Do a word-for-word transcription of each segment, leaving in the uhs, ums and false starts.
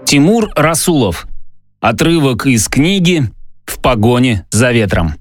Тимур Расулов. Отрывок из книги «В погоне за ветром».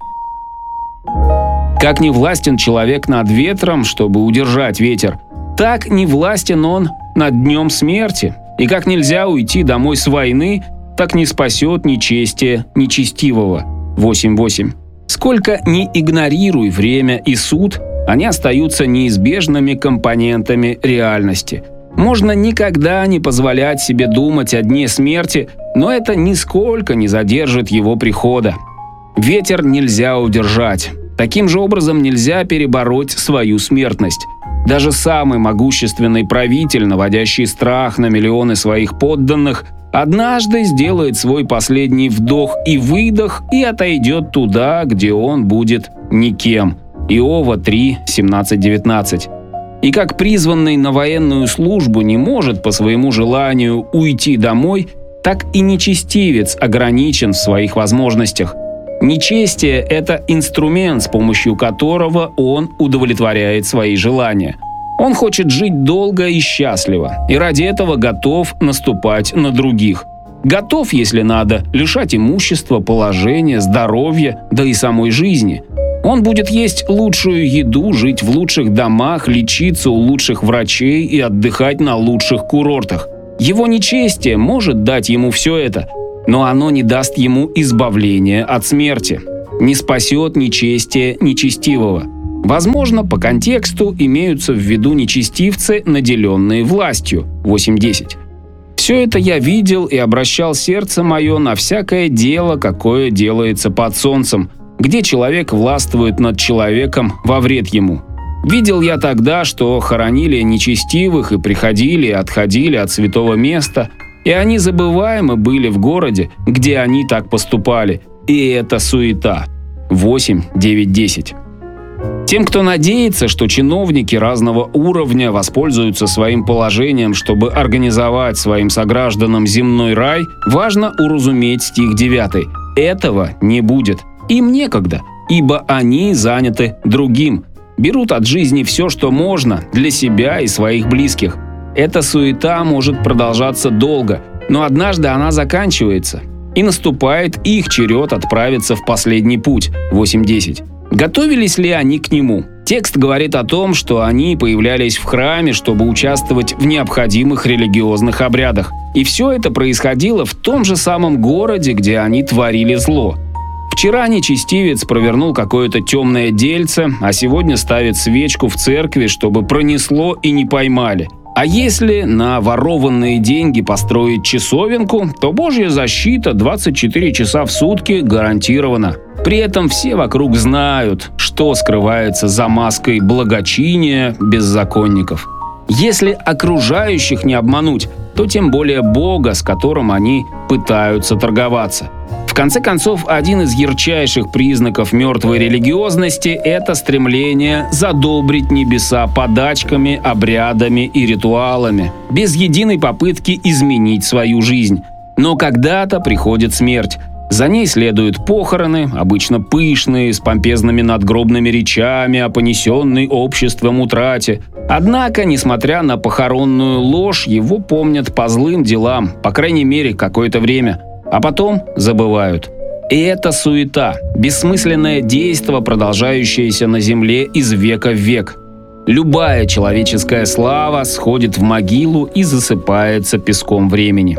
Как не властен человек над ветром, чтобы удержать ветер, так не властен он над днем смерти. И как нельзя уйти домой с войны, так не спасет нечестие нечестивого. восемь восемь. Сколько ни игнорируй время и суд, они остаются неизбежными компонентами реальности. Можно никогда не позволять себе думать о дне смерти, но это нисколько не задержит его прихода. Ветер нельзя удержать. Таким же образом нельзя перебороть свою смертность. Даже самый могущественный правитель, наводящий страх на миллионы своих подданных, однажды сделает свой последний вдох и выдох и отойдет туда, где он будет никем. Иова три, семнадцать девятнадцать. И как призванный на военную службу не может по своему желанию уйти домой, так и нечестивец ограничен в своих возможностях. Нечестие – это инструмент, с помощью которого он удовлетворяет свои желания. Он хочет жить долго и счастливо, и ради этого готов наступать на других. Готов, если надо, лишать имущества, положения, здоровья, да и самой жизни. Он будет есть лучшую еду, жить в лучших домах, лечиться у лучших врачей и отдыхать на лучших курортах. Его нечестие может дать ему все это, но оно не даст ему избавления от смерти. Не спасет нечестие нечестивого. Возможно, по контексту имеются в виду нечестивцы, наделенные властью. восемь десять. Все это я видел и обращал сердце мое на всякое дело, какое делается под солнцем, где человек властвует над человеком во вред ему. Видел я тогда, что хоронили нечестивых и приходили и отходили от святого места, и они забываемы были в городе, где они так поступали, и это суета. восемь девять десять. Тем, кто надеется, что чиновники разного уровня воспользуются своим положением, чтобы организовать своим согражданам земной рай, важно уразуметь стих девятый. Этого не будет. Им некогда, ибо они заняты другим. Берут от жизни все, что можно, для себя и своих близких. Эта суета может продолжаться долго, но однажды она заканчивается, и наступает их черед отправиться в последний путь. восемь десять. Готовились ли они к нему? Текст говорит о том, что они появлялись в храме, чтобы участвовать в необходимых религиозных обрядах. И все это происходило в том же самом городе, где они творили зло. Вчера нечестивец провернул какое-то темное дельце, а сегодня ставит свечку в церкви, чтобы пронесло и не поймали. А если на ворованные деньги построить часовенку, то Божья защита двадцать четыре часа в сутки гарантирована. При этом все вокруг знают, что скрывается за маской благочиния беззаконников. Если окружающих не обмануть, то тем более Бога, с которым они пытаются торговаться. В конце концов, один из ярчайших признаков мертвой религиозности – это стремление задобрить небеса подачками, обрядами и ритуалами, без единой попытки изменить свою жизнь. Но когда-то приходит смерть. За ней следуют похороны, обычно пышные, с помпезными надгробными речами о понесенной обществом утрате. Однако, несмотря на похоронную ложь, его помнят по злым делам, по крайней мере, какое-то время. А потом забывают. И это суета, бессмысленное действо, продолжающееся на земле из века в век. Любая человеческая слава сходит в могилу и засыпается песком времени.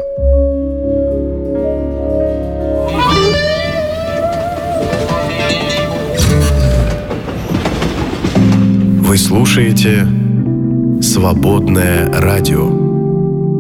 Вы слушаете «Свободное радио».